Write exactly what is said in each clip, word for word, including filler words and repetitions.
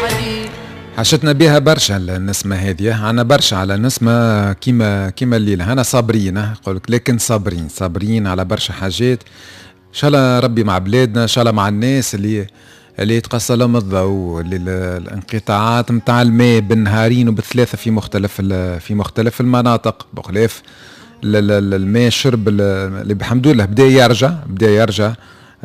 حشتنا بها برشا النسمة هذه، عنا برشا على نسمة كيما كيما الليلة. أنا صابرين أقولك، لكن صابرين صابرين على برشا حاجات. إن شاء الله ربي مع بلادنا، إن شاء الله مع الناس اللي اللي يتقصى لهم الضوء، اللي الانقطاعات متاع الماء بالنهارين وبالثلاثة في مختلف في مختلف المناطق، بخلاف الماء الشرب اللي بحمد الله بدا يرجع بدا يرجع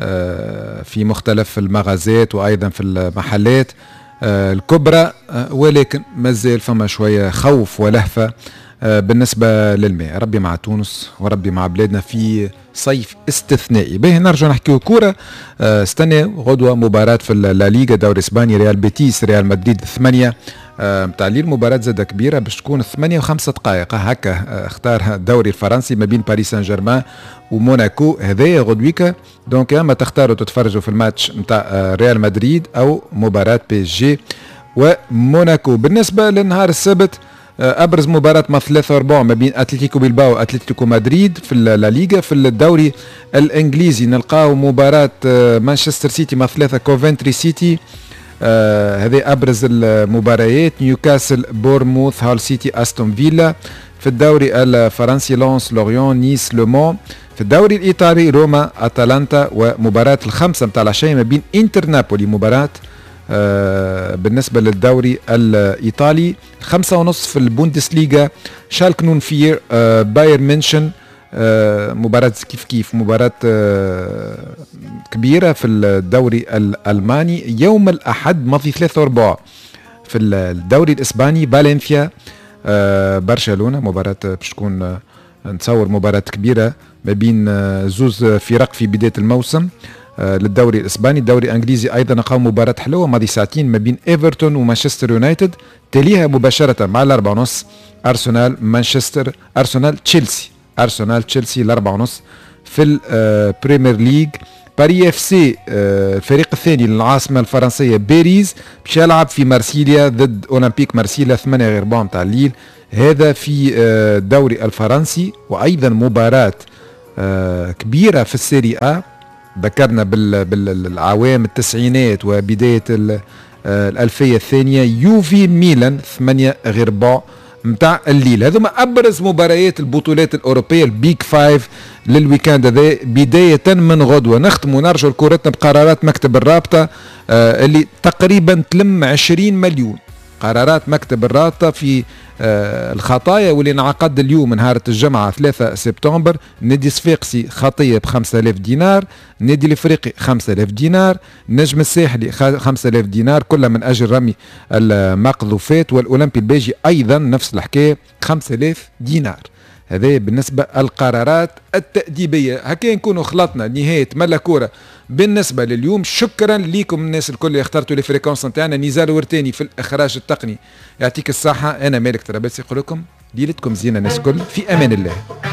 في مختلف المغازات وأيضا في المحلات الكبرى، ولكن مازال فما شوية خوف ولهفة بالنسبة للماء. ربي مع تونس وربي مع بلادنا في صيف استثنائي. باهي نرجع نحكيو كورة. استنى غدوة مباراة في الليغا دوري اسباني، ريال بيتيس ريال مدريد ثمانية متاع الليل. مباراة زادة كبيرة باش تكون ثمانية وخمسة دقائق هكا اختار الدوري الفرنسي ما بين باريس سان جيرمان وموناكو. هذايا غدويكا دونك اما تختاروا تتفرجوا في الماتش متاع ريال مدريد او مباراة بي اس جي وموناكو. بالنسبة لنهار السبت ابرز مباراة مع ثلاثة وربع ما بين اتلتيكو بيلباو واتلتيكو مدريد في الليغا. في الدوري الانجليزي نلقاو مباراة مانشستر سيتي مع ثلاثة كوفنتري سيتي. آه هذه ابرز المباريات. نيوكاسل بورموث هال سيتي استون فيلا. في الدوري الفرنسي لونس لوريون نيس لومون. في الدوري الايطالي روما اتلانتا. ومباراة الخمسة متاع العشاء ما بين انتر نابولي. مباراة آه بالنسبة للدوري الايطالي خمسة ونص في البوندسليغا شالك نونفير آه باير منشن. آه مباراة كيف كيف مباراة آه كبيرة في الدوري الألماني. يوم الأحد ماضي ثلاثة وربع في الدوري الإسباني فالنسيا آه برشلونة. مباراة باش تكون آه نتصور مباراة كبيرة ما بين آه زوز فرق في بداية الموسم آه للدوري الإسباني. الدوري الإنجليزي أيضا قام مباراة حلوة ماضي ساعتين ما بين إيفرتون ومانشستر يونايتد. تليها مباشرة مع الأربعة ونص أرسنال مانشستر أرسنال تشيلسي أرسنال تشيلسي الأربعة ونص. في البريمير ليج باري اف سي الفريق الثاني للعاصمة الفرنسية باريس باش يلعب في مارسيليا ضد أولمبيك مارسيليا ثمانية غير ربع متاع الليل. هذا في الدوري الفرنسي. وأيضا مباراة كبيرة في السيري أ. ذكرنا بالعوام التسعينات وبداية الألفية الثانية يوفي ميلان ثمانية غير ربع متاع الليل. هذوما ابرز مباريات البطولات الاوروبيه البيك فايف للويكاند هذا. بدايه من غدوه نختم ونرجع لكورتنا بقرارات مكتب الرابطه آه اللي تقريبا تلم عشرين مليون. قرارات مكتب الرابطه في آه الخطايا واللي انعقد اليوم نهار الجمعه ثلاثة سبتمبر. نادي صفاقسي خطيه ب خمسة آلاف دينار، نادي الافريقي خمسة آلاف دينار، نجم الساحلي خمسة آلاف دينار كلها من اجل رمي المقذوفات، والاولمبي الباجي ايضا نفس الحكايه خمسة آلاف دينار. هذا بالنسبه القرارات التأديبيه. هكا نكونوا خلطنا نهايه ملا كوره بالنسبه لليوم. شكرا لكم الناس الكل اللي اخترتوا لي فريكونس نتاعنا. نزار ورتاني في الاخراج التقني، يعطيك الصحه. انا مالك ترابلسي يقول لكم ليلتكم زينه الناس الكل في امان الله.